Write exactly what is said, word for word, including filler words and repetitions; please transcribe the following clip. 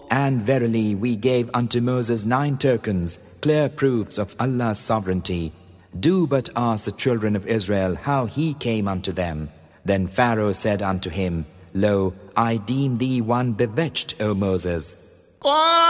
And verily we gave unto Moses nine tokens, clear proofs of Allah's sovereignty. Do but ask the children of Israel how he came unto them. Then Pharaoh said unto him, Lo, I deem thee one bewitched, O Moses.